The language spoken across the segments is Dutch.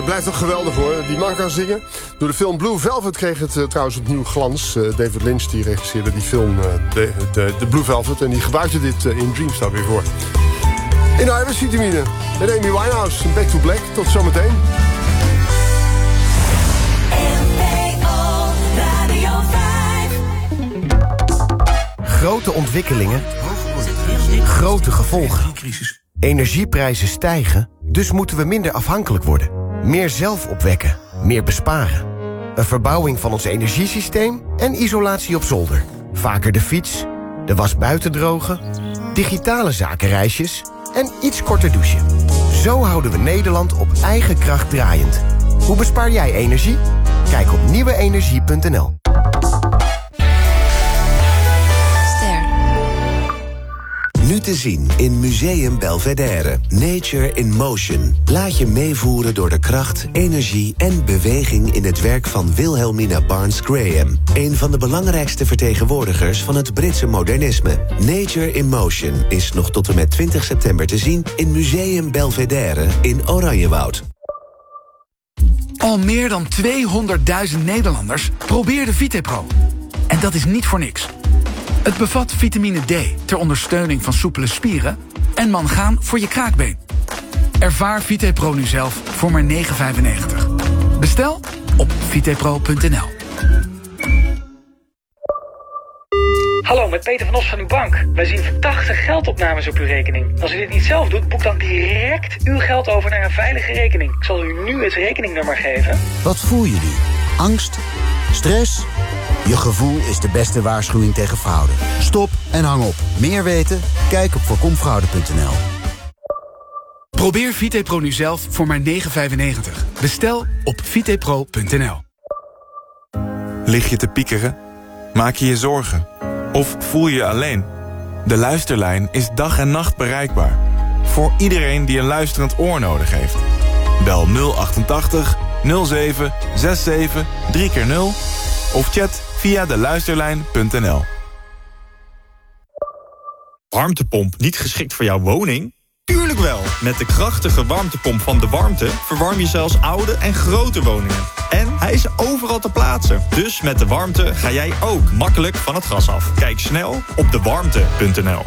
Het blijft toch geweldig hoor, die man kan zingen. Door de film Blue Velvet kreeg het trouwens opnieuw glans. David Lynch die regisseerde die film de Blue Velvet. En die gebruikte dit in Dreamstar weer voor. In de eiwitvitamine met Amy Winehouse. Back to Black, tot zometeen. Grote ontwikkelingen, grote gevolgen. Energieprijzen stijgen, dus moeten we minder afhankelijk worden. Meer zelf opwekken, meer besparen. Een verbouwing van ons energiesysteem en isolatie op zolder. Vaker de fiets, de was buiten drogen, digitale zakenreisjes en iets korter douchen. Zo houden we Nederland op eigen kracht draaiend. Hoe bespaar jij energie? Kijk op nieuweenergie.nl. Nu te zien in Museum Belvedere. Nature in Motion. Laat je meevoeren door de kracht, energie en beweging in het werk van Wilhelmina Barnes Graham. Een van de belangrijkste vertegenwoordigers van het Britse modernisme. Nature in Motion is nog tot en met 20 september te zien in Museum Belvedere in Oranjewoud. Al meer dan 200.000 Nederlanders probeerden VitePro. En dat is niet voor niks. Het bevat vitamine D ter ondersteuning van soepele spieren en mangaan voor je kraakbeen. Ervaar VitePro nu zelf voor maar €9,95. Bestel op vitepro.nl. Hallo, met Peter van Os van uw bank. Wij zien verdachte geldopnames op uw rekening. Als u dit niet zelf doet, boek dan direct uw geld over naar een veilige rekening. Ik zal u nu het rekeningnummer geven. Wat voel je nu? Angst? Stress? Je gevoel is de beste waarschuwing tegen fraude. Stop en hang op. Meer weten? Kijk op voorkomfraude.nl. Probeer VitePro nu zelf voor maar €9,95. Bestel op vitepro.nl. Lig je te piekeren? Maak je je zorgen? Of voel je je alleen? De Luisterlijn is dag en nacht bereikbaar. Voor iedereen die een luisterend oor nodig heeft. Bel 088 07 67 3x0 of chat via deluisterlijn.nl. Warmtepomp niet geschikt voor jouw woning? Tuurlijk wel! Met de krachtige warmtepomp van De Warmte verwarm je zelfs oude en grote woningen. En hij is overal te plaatsen. Dus met De Warmte ga jij ook makkelijk van het gas af. Kijk snel op dewarmte.nl.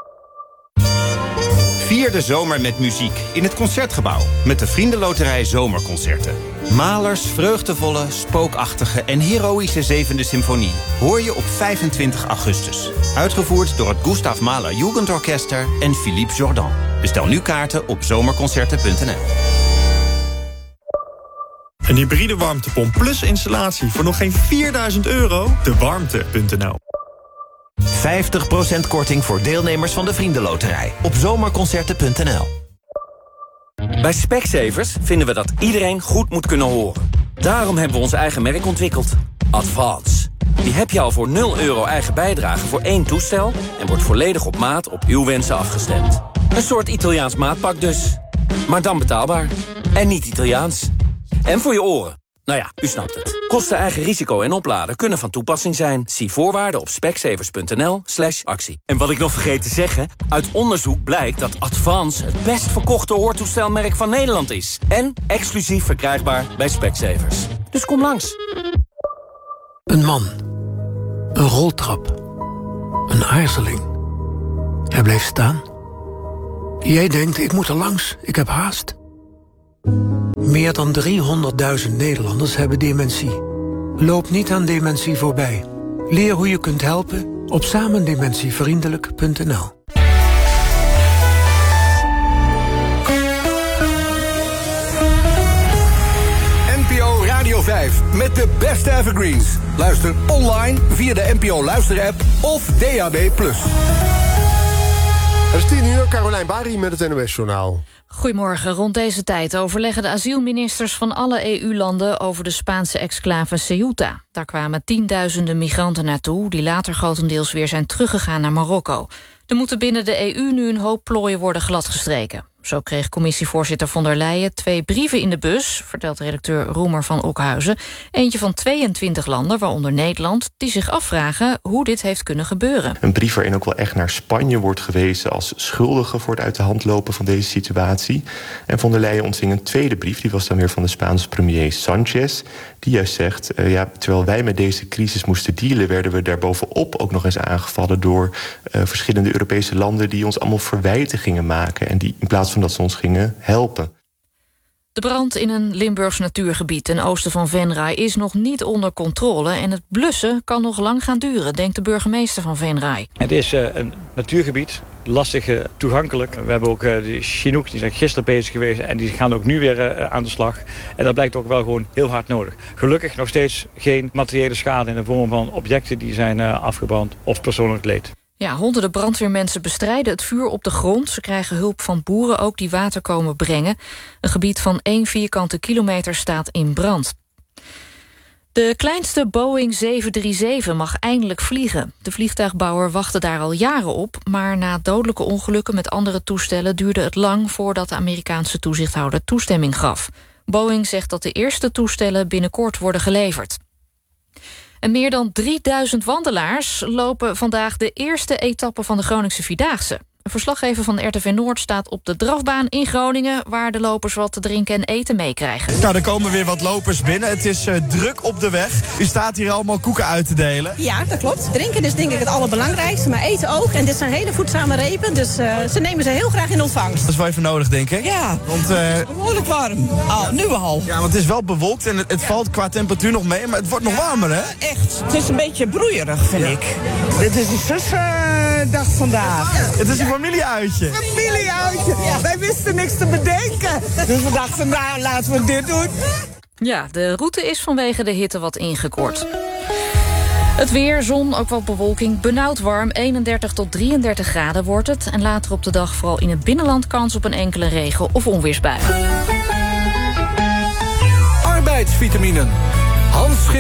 Vier de zomer met muziek in het Concertgebouw. Met de Vriendenloterij Zomerconcerten. Mahlers vreugdevolle, spookachtige en heroïsche 7e symfonie hoor je op 25 augustus. Uitgevoerd door het Gustav Mahler Jugendorchester en Philippe Jordan. Bestel nu kaarten op zomerconcerten.nl. Een hybride warmtepomp plus installatie voor nog geen €4.000? Dewarmte.nl. 50% korting voor deelnemers van de Vriendenloterij op zomerconcerten.nl. Bij Specsavers vinden we dat iedereen goed moet kunnen horen. Daarom hebben we ons eigen merk ontwikkeld. Advance. Die heb je al voor €0 eigen bijdrage voor 1 toestel en wordt volledig op maat op uw wensen afgestemd. Een soort Italiaans maatpak dus. Maar dan betaalbaar. En niet Italiaans. En voor je oren. Nou ja, u snapt het. Kosten, eigen risico en opladen kunnen van toepassing zijn. Zie voorwaarden op specsavers.nl/actie. En wat ik nog vergeet te zeggen, uit onderzoek blijkt dat Advance het best verkochte hoortoestelmerk van Nederland is. En exclusief verkrijgbaar bij Specsavers. Dus kom langs. Een man. Een roltrap. Een aarzeling. Hij bleef staan. Jij denkt, ik moet er langs, ik heb haast. Meer dan 300.000 Nederlanders hebben dementie. Loop niet aan dementie voorbij. Leer hoe je kunt helpen op samendementievriendelijk.nl. NPO Radio 5 met de beste evergreens. Luister online via de NPO Luister-app of DAB+. Het is 10:00, Carolijn Bari met het NOS-journaal. Goedemorgen. Rond deze tijd overleggen de asielministers van alle EU-landen over de Spaanse exclave Ceuta. Daar kwamen tienduizenden migranten naartoe, die later grotendeels weer zijn teruggegaan naar Marokko. Er moeten binnen de EU nu een hoop plooien worden gladgestreken. Zo kreeg commissievoorzitter von der Leyen 2 brieven in de bus, vertelt redacteur Roemer van Okhuizen. Eentje van 22 landen, waaronder Nederland, die zich afvragen hoe dit heeft kunnen gebeuren. Een brief waarin ook wel echt naar Spanje wordt gewezen als schuldige voor het uit de hand lopen van deze situatie. En von der Leyen ontving een tweede brief, die was dan weer van de Spaanse premier Sanchez, die juist zegt, terwijl wij met deze crisis moesten dealen, werden we daarbovenop ook nog eens aangevallen door verschillende Europese landen die ons allemaal verwijten gingen maken en die in plaats van dat ze ons gingen helpen. De brand in een Limburgs natuurgebied ten oosten van Venray is nog niet onder controle en het blussen kan nog lang gaan duren, denkt de burgemeester van Venray. Het is een natuurgebied, lastig toegankelijk. We hebben ook de Chinook, die zijn gisteren bezig geweest en die gaan ook nu weer aan de slag. En dat blijkt ook wel gewoon heel hard nodig. Gelukkig nog steeds geen materiële schade in de vorm van objecten die zijn afgebrand of persoonlijk leed. Ja, honderden brandweermensen bestrijden het vuur op de grond. Ze krijgen hulp van boeren ook die water komen brengen. Een gebied van 1 vierkante kilometer staat in brand. De kleinste Boeing 737 mag eindelijk vliegen. De vliegtuigbouwer wachtte daar al jaren op, maar na dodelijke ongelukken met andere toestellen duurde het lang voordat de Amerikaanse toezichthouder toestemming gaf. Boeing zegt dat de eerste toestellen binnenkort worden geleverd. En meer dan 3000 wandelaars lopen vandaag de eerste etappe van de Groningse Vierdaagse. Een verslaggever van RTV Noord staat op de drafbaan in Groningen, waar de lopers wat te drinken en eten meekrijgen. Nou, er komen weer wat lopers binnen. Het is druk op de weg. U staat hier allemaal koeken uit te delen. Ja, dat klopt. Drinken is denk ik het allerbelangrijkste, maar eten ook. En dit zijn hele voedzame repen, dus ze nemen ze heel graag in ontvangst. Dat is wel even nodig, denk ik. Ja, want behoorlijk warm. Nu al. Ja, want het is wel bewolkt en het valt qua temperatuur nog mee, maar het wordt nog warmer, hè? Echt. Het is een beetje broeierig, vind ik. Dit is de zusdag vandaag. Het is een familieuitje. Familieuitje. Ja. Wij wisten niks te bedenken. Dus we dachten, nou, laten we dit doen. Ja, de route is vanwege de hitte wat ingekort. Het weer, zon, ook wat bewolking, benauwd warm. 31 tot 33 graden wordt het. En later op de dag vooral in het binnenland kans op een enkele regen- of onweersbui. Arbeidsvitaminen. Hans Schip.